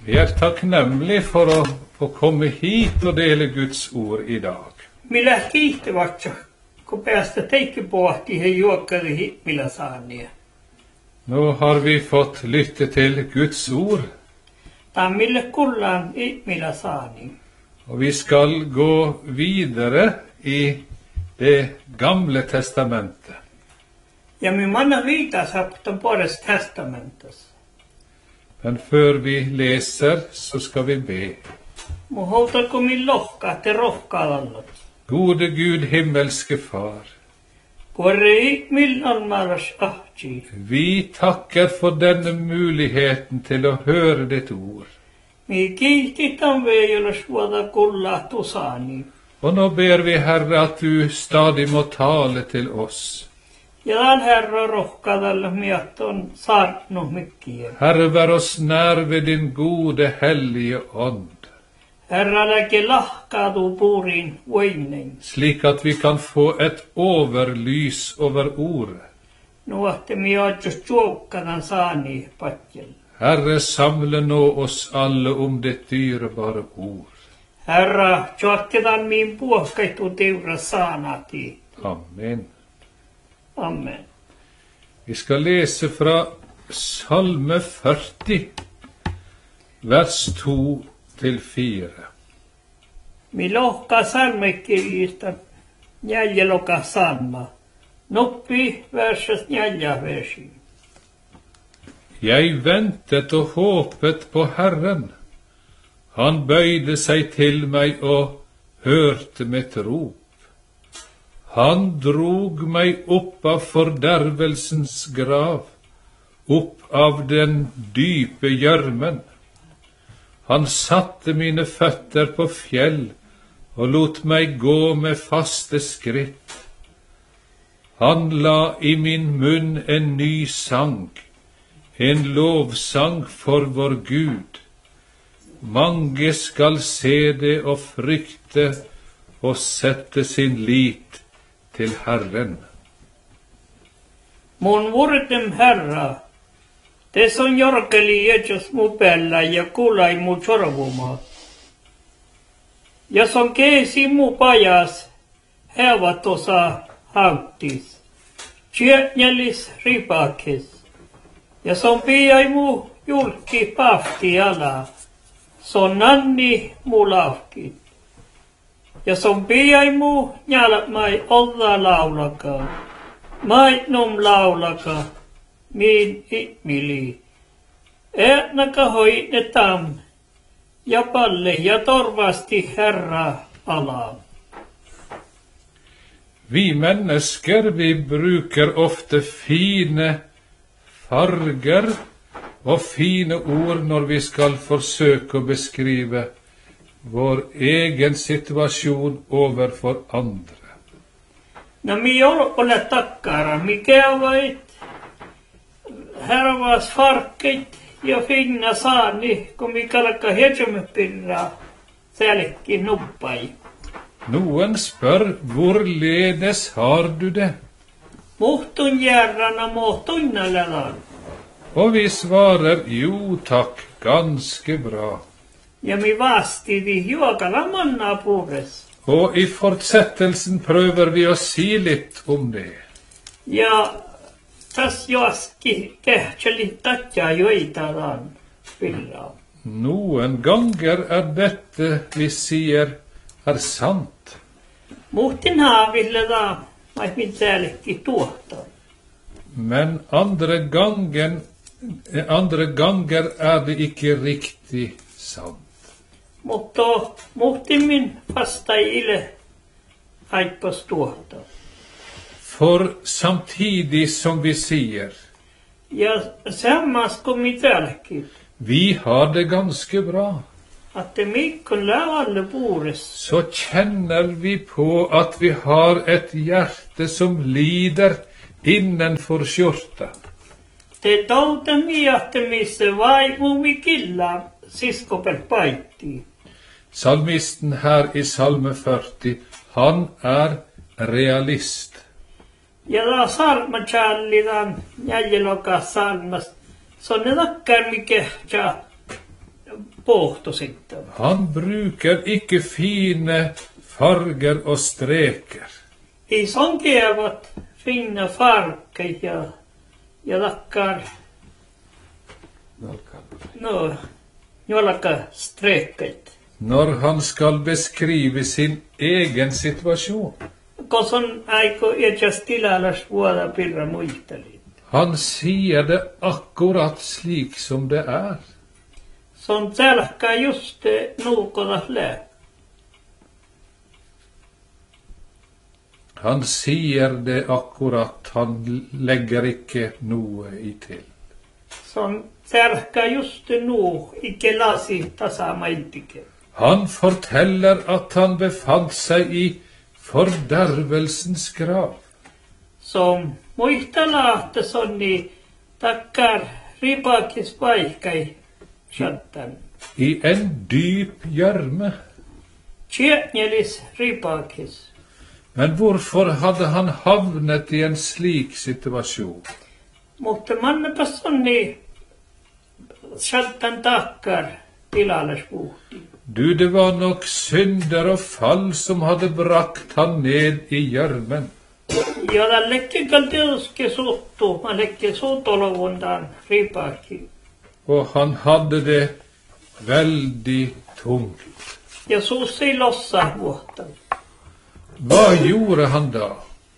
Vi takknemlige for å få komme hit og dele Guds ord i dag. Millä kiihtyvätkö, kun päästä teikkipohti he juokkari hippillä saaneen. Nå har vi fått lytte til Guds ord, Tai mille kullaan hippillä saaneen. og vi skal gå videre i det gamle testamentet. Ja me manna viitas aptan puolesta testamentassa. Men før vi leser, så skal vi be. Mu houtalko min lohkaa te rohkaalallat. Gode Gud, himmelske Far, Kuorre min almaras ahti. vi takker for denne muligheten til å høre ditt ord. Mi kiihtitan veijolas vuoda kullaa tusaani. Og nå ber vi, Herre, at du stadig må tale til oss. Ja tämän herra rohkaadalla miat on saanut mikkiä. Herre, vær oss nær ved din gode, hellige ånd, Herra läke lahkaadu puuriin voimnen. slik at vi kan få et overlys over ordet. Nuotte mi ootjus juokkadan saani patjel. Herre, samle nå oss alle om ditt dyrebare ord. Herra, juokkedan min puohkaitu teura saanati. Amen. Amen. Vi skal lese fra Salme 40, vers 2-4. Mi lohkaa salmekirjista njäljeloka sanma. Noppi verses njäljaversi. Jeg ventet og håpet på Herren. Han bøyde seg til meg og hørte mitt rop. Han drog meg opp av fordervelsens grav, opp av den dype gjørmen. Han satte mine føtter på fjell og lot meg gå med faste skritt. Han la i min munn en ny sang, en lovsang for vår Gud. Mange skal se det og frykte og sette sin lit til Herren. Mun vurdem herra, te son jorkeli etsas mu päällä ja kulai mu chorvumaa. Ja son keesi mu pajas, heavat osa hanktis. Tjätnjälis ripakes. Ja son piai mu julki pafti ala. Son nanni mu laufkit. Ja son piai mu njalat mai olla laulaka. Mai num laulaka. Min ihmili. Äänäkä hoidetaan. Ja palle ja torvasti Herra ala. Vi mennesker, vi bruker ofte fine farger og fine ord når vi skal forsøke å beskrive vår egen situasjon overfor andre. No mi ole takkara, mi käyvät härvas farkit ja finna saani, kun mi kalkka hetsumepirraa sälkki nuppai. Noen spør, hvorledes har du det? Muhtun järrana muhtunnalelan. Og vi svarer, jo takk, ganske bra. Ja mi vasti vi juokala manna puures. Og i fortsettelsen prøver vi å si litt om det. Ja tas joaski kehtseli tatja joitalan pirraa. Noen ganger dette vi sier sant. Muhtin haaville da, mai min sälkki tuohta. Men andre ganger det ikke riktig sant. Mutta muhtimmin vasta ile haippas tuohta. For samtidig som vi sier, Ja sammas kuin mi täälläkin. vi har det ganske bra, Att det mikkun läävalle puures. så kjenner vi på at vi har et hjerte som lider innenfor skjorta. Te touta miahtemisse vai mumi killa siskopel paitti. Salmisten her i Salme 40, han realist. Ja da salma challidan jäljellä salmasta. Se on ne takkar mikä pohto sitten. Han bruker ikke fine farger og streker. I sonkeavat fina farkkeja ja lakkar, no, jollaka streeket. Når han skal beskrive sin egen situasjon. Koson aiko etjas tilalas vuoda pirra muisteli. Han sier det akkurat slik som det er. Son tälkka just nuukoda lää. Han sier det akkurat, han legger ikke noe i til. Son tälkka just nu ikke lasi tasamaitike. Han forteller at han befant seg i fordervelsens grav. Som muistalaahte sonni takkar ripakis paikai shattan. I en dyp gjørme. Tjetnjelis ripakis. Men hvorfor hadde han havnet i en slik situasjon? Mutta mannapa sonni shattan takkar tilalas puhti. Du, det var nok synder og fall som hadde brakt han ned i gjørmen. Joda lekke kalteuske sottu, ma lekke sotolovundan ripaki. Og han hadde det veldig tungt. Ja suus ei lossa vuotta. Hva gjorde han da?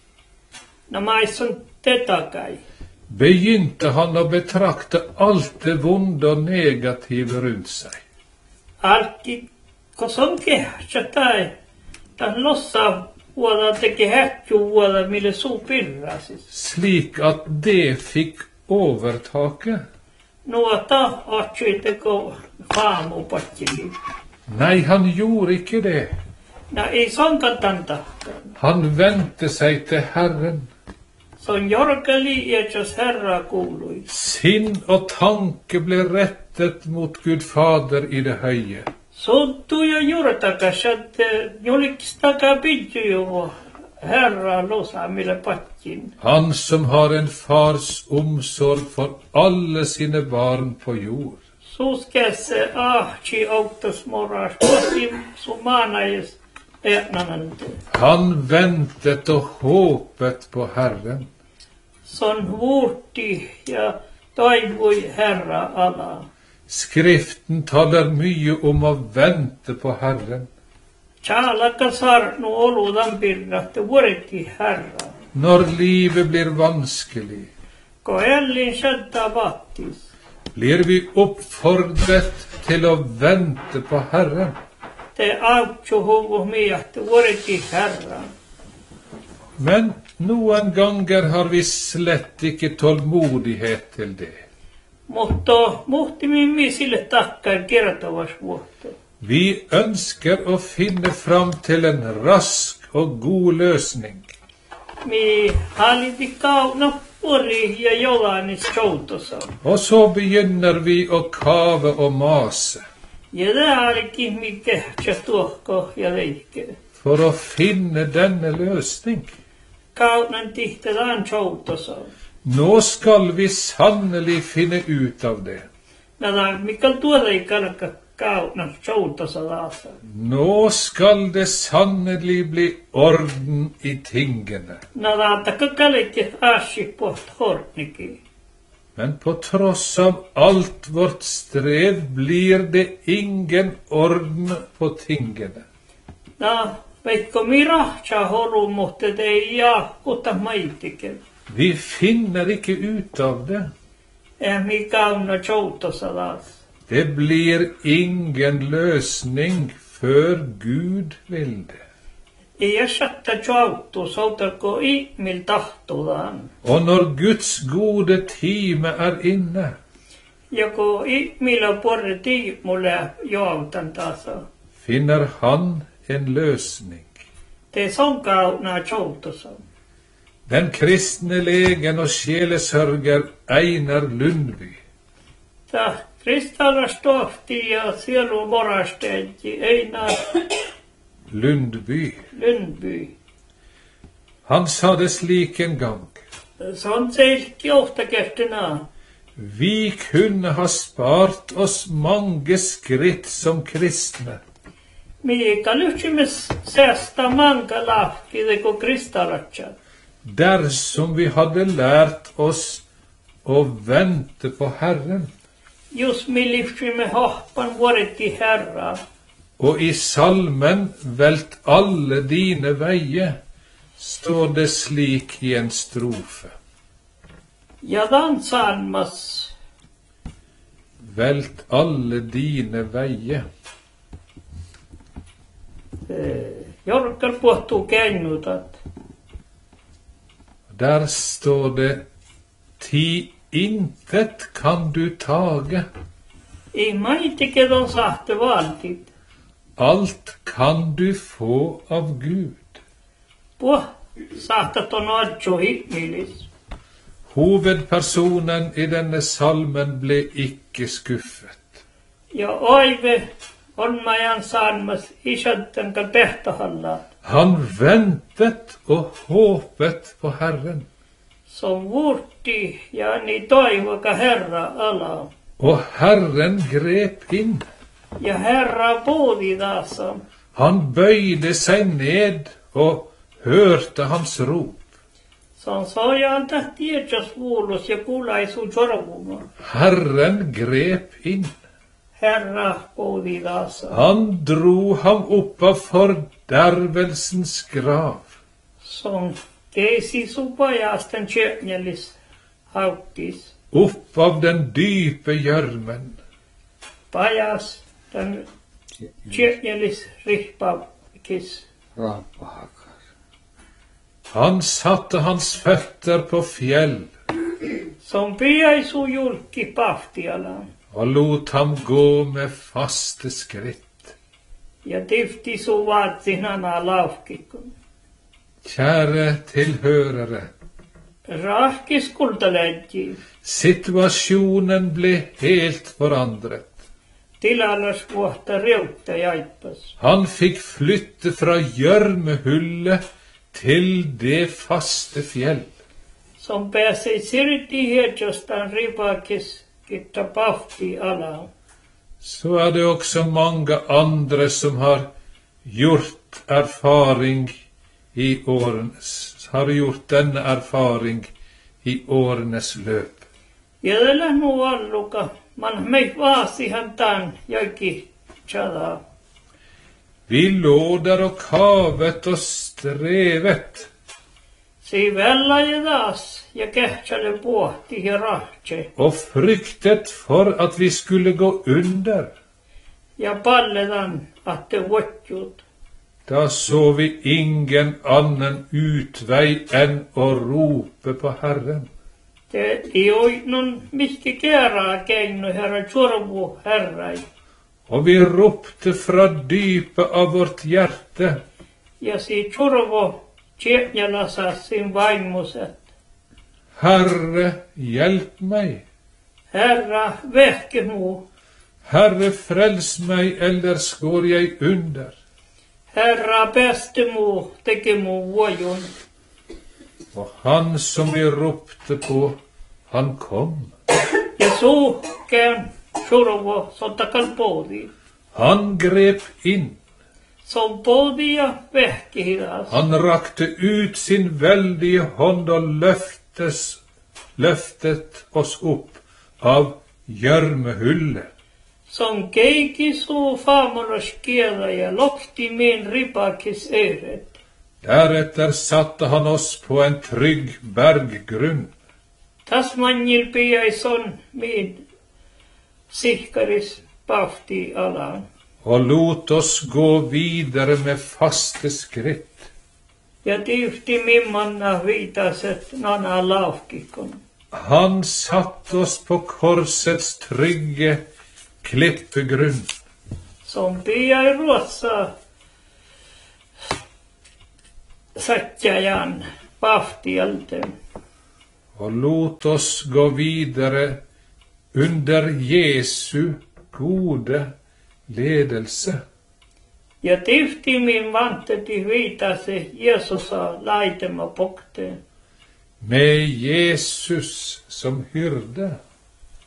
No maisson tetakai. Begynte han å betrakte alt det vonde og negative rundt seg. Alki kosonke chatai. Ta lossa vuoda teki hätju vuoda mille suu pirrasis. Slik at det fikk overtaket. Nuota otsiteko faamu patsili. Nei, han gjorde ikke det. Na ei sonkatan takkan. Han vendte seg til Herren. Son jorkali etjas herra kuului. Sinn og tanke ble rettet mot Gud Fader i det høye. Sottu ja jurtakas, että julikstaka pidju herra losa mille patsin. Han som har en fars omsorg for alle sine barn på jord. Suskässä ahti autos moras, kosti sumanais etnanante. Han ventet og håpet på Herren. Son vuutti ja toivui herra ala. Skriften taler mye om å vente på Herren. Tjalaka sarnu oludan pirratte vuoretti herra. Når livet blir vanskelig, Ko ellin shadda vattis. blir vi oppfordret til å vente på Herren. Te autsu huvu miatte vuoretti herra. Men noen ganger har vi slett ikke tålmodighet til det. Mutta muhtimin sille takkar kertovas vuotta. Vi ønsker å finne fram til en rask og god løsning. Mi haliti kauna pori ja jolanis soutosa. Og så begynner vi å kave og mase Ja täälläkin mikä se tuohko ja leikke. for å finne denne løsning. Kaunan tihtedään soutosa. Nå skal vi sannelig finne ut av det. Nada mikä tuoda ei kalka kaunan soutosa laasa. Nå skal det sannelig bli orden i tingene. Nada takka kalike aasi poht hortniki. Men på tross av alt vårt strev blir det ingen orden på tingene. Na veikko mirahtsa horu mutta ei jaa kutta maitiken. Vi finner ikke ut av det. Mi kauna soutosa laasa. Det blir ingen løsning før Gud vil det. Ei satta joutu soutako ihmil tahtodan. Og når Guds gode time er inne, Joko ihmillä porre tiimulle joutan tasa. finner han en løsning. Te son kauna joutosa. Den kristne legen og sjelesørger Einar Lundby. Ta kristallas tohti ja sielu morasteetti Einar Lundby. Lundby. Han sa det slik en gang. Son seilki johtakertena. Vi kunne ha spart oss mange skritt som kristne. Mikä lyhtsime säästä mankalahki teko kristalatsa. Dersom vi hadde lært oss å vente på Herren. Just mi lyhtsime hoppan vuoret i Herra. Og i salmen velt alle dine veier, står det slik i en strofe. Ja dan salmas. Velt alle dine veier. Jorkar pohtuu käännutat. Der står det, ti intet kan du tage. Ei maitike don sahte valtit. Alt kan du få av Gud. Puh, sahtat on adjo himmelis. Hovedpersonen i denne salmen ble ikke skuffet. Ja oive on majan salmas isattanka tehtahallat. Han ventet og håpet på Herren. Som vurti ja ni toivoka Herra ala. Og Herren grep inn. Ja Herra boodi taasa. Han bøyde seg ned og hørte hans rop. Som sojan tähtietsas vuulus ja kuulaisu jorvuma. Herren grep inn. Herra boodi taasa. Han dro ham opp av fordervelsens grav. Som teisi supajasten tjøtnjelis hauttis. Opp av den dype gjørmen. Pajas den tjøtnjelis rihpavkis. Han satte hans føtter på fjell Som piaisu julki pahtiala. og lot ham gå med faste skritt. Ja tifti su vaatsinana laufkikun. Kjære tilhørere, Rahkis kultalädji. situasjonen ble helt forandret. Tilalas vuotta reutta jaippas. Han fikk flytte fra gjørmehullet til det faste fjell. Som pääsee sirti hietsostaan ripakis kitta pahti ala. Så er det også mange andre som har gjort denne erfaring i årenes løp. Jädellä nu alluka. Man mei vaasihan taan joiki tjada. Vi lå der og kavet og strevet. Si vella jedas ja kehtsale puhti ja rahtse. Og fryktet for at vi skulle gå under. Ja palledan atte vuotjut. Da så vi ingen annen utvei enn å rope på Herren. Te ei oinnon mihki kerää keinu herra tjorvu herrai. Og vi ropte fra dypet av vårt hjerte. Ja si tjorvu tjetnjalasa sin vaimuset. Herre, hjelp meg. Herra vehke mu. Herre, frels meg, ellers går jeg under. Herra beste mu teke mu vuojun. Og han som vi ropte på, han kom. Ja suhkeen tjorvu sotakal poodi. Han grep inn. Som poodi ja vehke hidas. Han rakte ut sin veldige hånd og løftet oss opp av gjørmehullet. Som keiki su faamoras kieda ja lokti min ripakis eret. Deretter satte han oss på en trygg berggrunn. Tasmanjil piaison min sihkaris pahti alaan. Og lot oss gå videre med faste skritt. Ja tifti mimmanna viitaset nana laufkikon. Han satte oss på korsets trygge klippegrunn. Som piai ruotsa satjajan pahtialte. Og lot oss gå videre under Jesu gode ledelse. Ja tifti min vanteti viitase Jeesusa laitema pokte. Med Jesus som hyrde.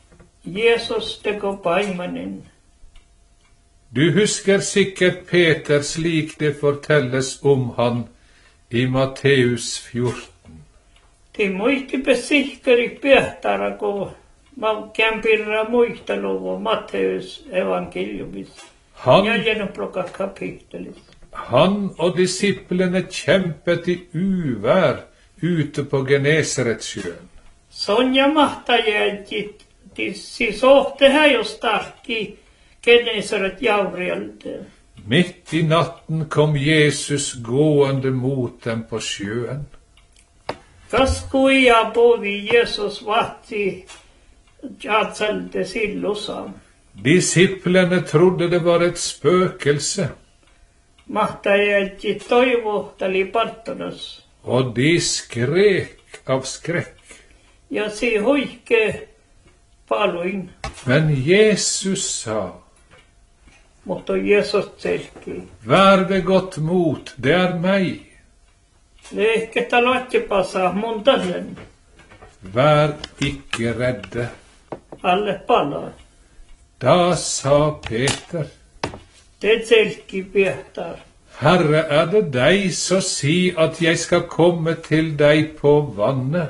Jesus tegi paimenin. Du husker sikkert Peter slik det fortelles om han i Matteus 14. Te muisti besihkeri Pietara, kun mä kämpirra muisteluvu Matteus evankeliumis. Ja gjennomplukka kapittelis. Han og disiplene kjempet i uvær ute på Genesaretsjøen. Sonja mahtajääjit, siis ohte här jo starki Genesaret jaurialde. Midt i natten kom Jesus gående mot dem på sjøen. Kas kuia povi Jesus vahti jatsalte sillosa. Disiplene trodde det var et spøkelse, Mahtajääjit toivohtali partonas. og de skrek av skrekk. Ja si huike paluin, Men Jesus sa, mutta Jesus selki. vær ved godt mot, det er meg. Lehkettä lattipasa mun tallen. Vær ikke redde. Alle pala. Da sa Peter, Det selki Pietar. Herre, er det deg, så si at jeg skal komme til deg på vannet.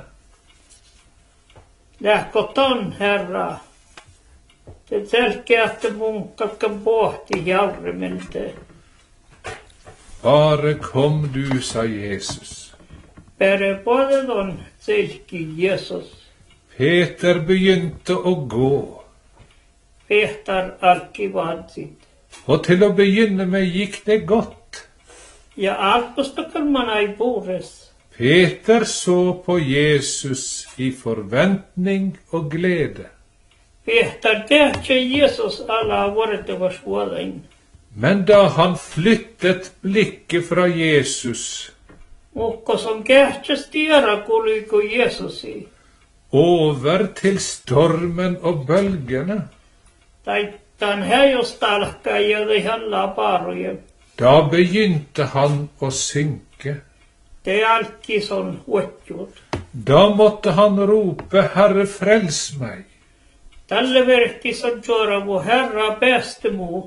Lähkoton herra. Det selki että mun kakkan pohti jaurimelte. Bare kom du, sa Jesus. Pere podedon selki Jesus. Peter begynte å gå, Pietar alki vadsit. og til å begynne med gikk det godt. Ja alkustakalmana i bores. Peter så på Jesus i forventning og glede. Pietar tehtse Jesus alla vuortevas vuodain. Men da han flyttet blikket fra Jesus Ukko som kehtses tiedä kuliko Jesusi. over til stormen og bølgene, Taittaan hejostalkkaa, joten hän laparoja. da begynte han å synke. Te alkis on huotjut. Da måtte han rope, Herre, frels meg. Tälle verkis on juoravu herra päästemu.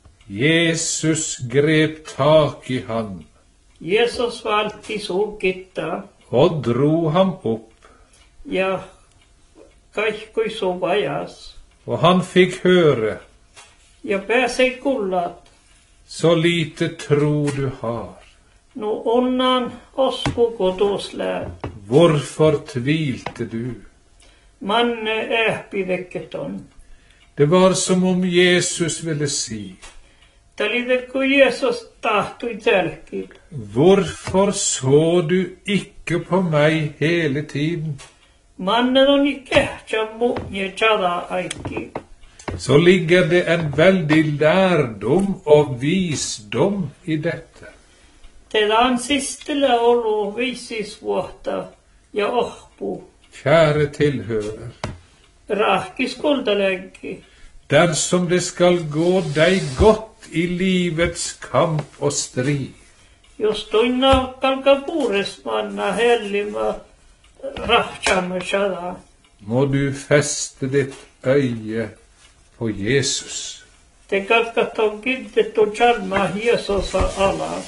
Jesus grep tak i han Jesus valti suukitta og dro ham opp, ja kaikkui suvajas. og han fikk høre, Ja pääsei kullat. så lite tro du har. No onnan oskuko tuoslää. Hvorfor tvilte du? Manne ähpivekketon. Det var som om Jesus ville si, Tälidekku Jesus tahtui tälkil. hvorfor så du ikke på meg hele tiden? Mannen on i kehtsä mu'je tjada aikki. Så ligger det en veldig lærdom og visdom i dette. Teillä on sistellä ollut 5 vuotta ja ohpu. Kjære tilhører, Rahkis kultalenki. dersom det skal gå deg godt i livets kamp og strid, Jos toinna kalka puuresmanna hellima rahtsamme tjada. må du feste ditt øye på Jesus. Te kalka ton kiddettu tjalma Jesusa ala.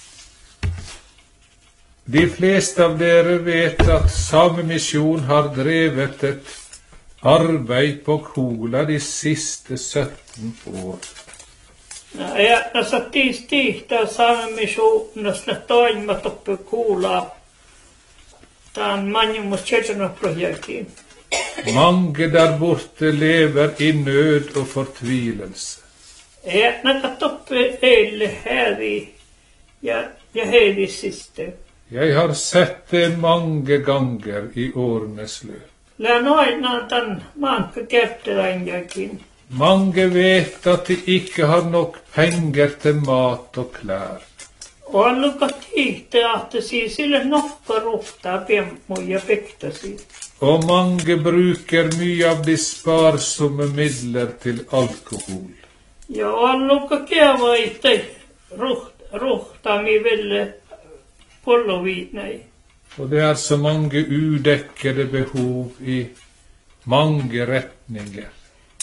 De fleste av dere vet at Samemisjon har drevet et arbeid på Kola de siste 17 år. Ja näissä tiistihtä saamissuunnassa toimimat oppi kuulla. Tämän manjumus tjetjenoprojektiin. Mange der borte lever i nød og fortvilelse. Ja näitä toppi eille hävi ja heidi siste. Jeg har sett det mange ganger i årenes løp. Lään aina tämän maanka kerteläinjäkin. Mange vet at de ikke har nok penger til mat og klær. Och han lukat tiihtä ahtasi sille nokka ruhtaa piemmu ja pektasi. Og mange bruker mye av de sparsomme midler til alkohol. Ja han lukat keva itse ruhtaa mi ville polloviitnei. Og det er så mange udekkede behov i mange retninger.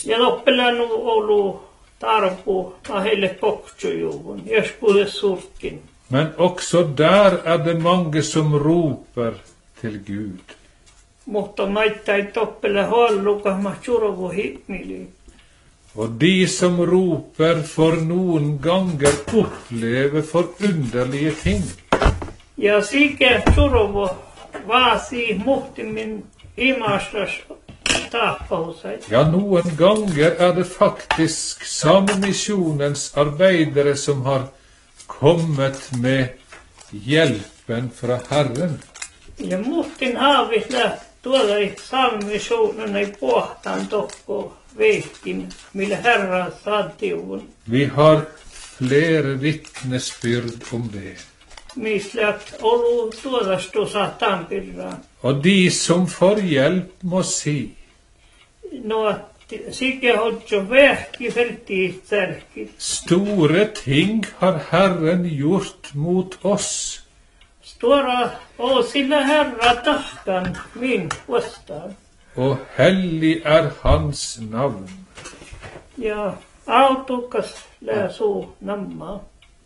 Ja loppelään ollut tarpo heille poktujuvun, jos puhutaan surkin. Men också där är det många som ropar till Gud. Mutta maittain toppele hollukahma tjurovu himmili. Och de som ropar får någon gånger uppleva förunderliga ting. Ja sikä tjurovu vaasi muhtimin imastas tapausai. Ja, någon gånger är det faktiskt Samemissionens arbetare som har kommit med hjälpen från Herren. Ja muhtin haavit tuolla ei Samemissionen ei pohtaan tokko vehkin, millä Herra saatiuvun. Vi har flera vittnesbyrd om det. Mistä olu tuodastu saataan pirraa. Och de som får hjälp må se. No, sikä hodjo vähki verti tärkit. Stora ting har Herren gjort mot oss. Stora och sina Herra tahkan min vastaan. Och hellig är hans namn. Ja autukas läsuu namma.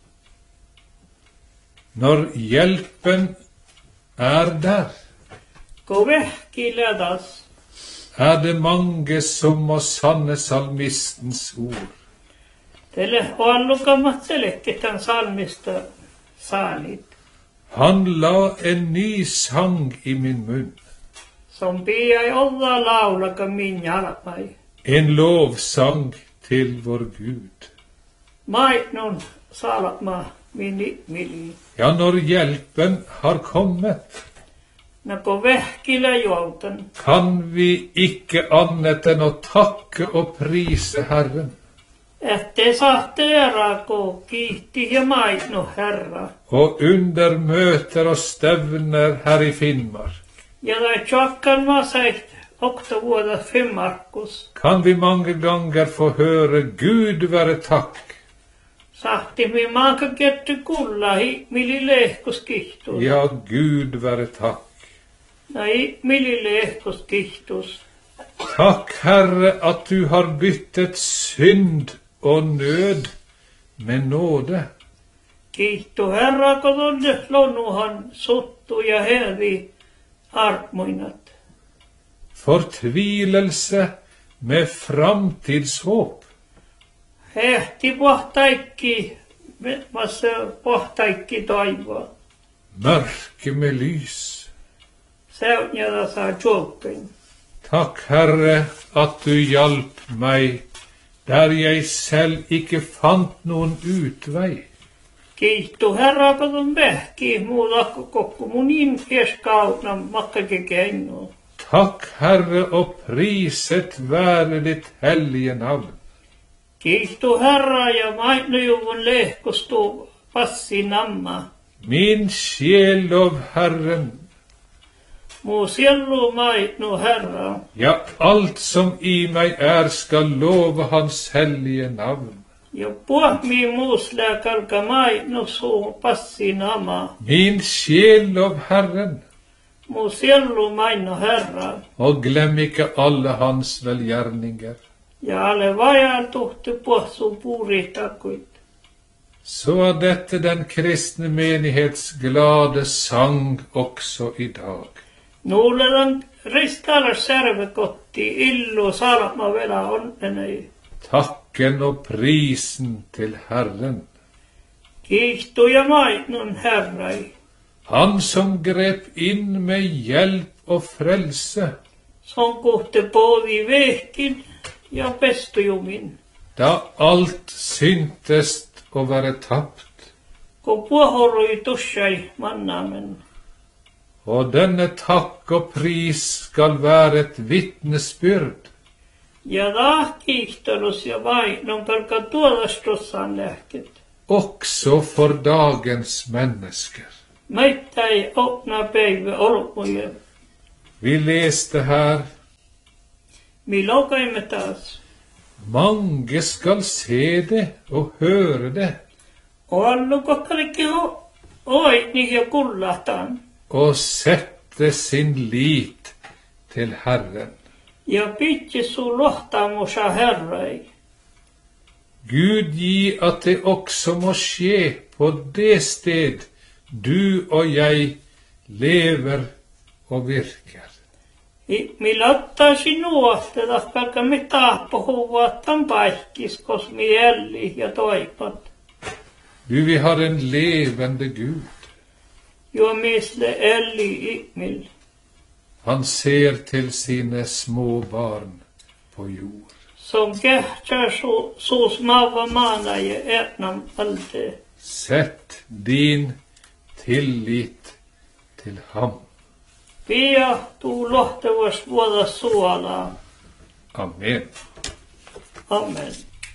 När hjälpen är där, Kun vähki lädas, är det många som må sanna psalmistens ord. teille on lukamatselekki tämän salmista saanit. Han la en ny sang i min mun, Som ei olla laulaka min jalpai. en lovsang till vår Gud. Maitnon salma min mili. Ja, när hjälpen har kommit, Nako vähkilä juotan. kan vi icke annat än att tacka och prisa Herren. Ettei saa teeraa, kun kiitti ja maitno Herra. Och under möter och stävner här i Finnmark Ja tai tjokkan mä seit oktovuoda Finnmarkus. kan vi många gånger få höra Gud vare tack. Sahti mi maanka ketty kullahi, mili lehkus kihtus. Ja, Gud vare tack. Nai, mili lehkus kihtus. Tack, Herre, att du har bytt synd och nöd med nåde. Kiihtu Herra, kun lonuhan suttu ja hevi armoinat. Förtvilelse med framtidshopp. Hehti pohtaikki, massa pohtaikki toivoa. Mörker med lys. Säynjätä saa tjolken. Tack, Herre, att du hjälpt mig där jag själv icke fann någon utväg. Kiihtu Herra, kun vähki muuta koko mun inkeskautna makkake keinua. Tack, Herre, och priset vare ditt helige namn. Kiihtu Herra ja maitnojuvun lehkostu passi namma. Min själ lov Herren, Muu sielu maitnu Herra. ja, allt som i mig är ska lova hans helige namn. Ja puhmi muusläkarka maitnu suu passi nama. Min själ lov Herren, Muu sielu maitnu Herra. och glöm icke alla hans välgärningar. Ja alle vajan tuhti puhsu puuritakuit. Så är detta den kristna menighets glada sång också idag. Nuulelan ristalla servekotti illu salma vela onnenei. Tacken och prisen till Herren, Kiihtu ja maitnun Herrai. han som grep in med hjälp och frälse, Som kohti povi vehkin ja pestujumin. da allt syntes och vare tappt. Kun puohorui tussai mannamen. Och denne tack och pris skall vara ett vittnesbyrd Ja kiihtelus ja maitnon pelkä tuodastossan lähket. också för dagens människor. Meitä ei opna päivä olmuja. Vi läste här, Mi lokaimme taas. många skall se det och höra det Ollu kokkalikki oitni ja kullahtaan. och sätta sin lit till Herren. Ja pitje så luottamusa Herrai. Gud gi at det også må skje på det sted du og jeg lever og virker. Millä ottaisi nuotteta, vaikka me taappuhuvattan paikkis, kos mi elli ja toipat. Du, vi har en levende Gud. Jo misle elli ikmil. Han ser til sine små barn på jord. Som kehtsää så smava maanaje etnam alde. Sett din tillit til ham. Pia tuu lohtevas vuoda suolaa. Amen. Amen.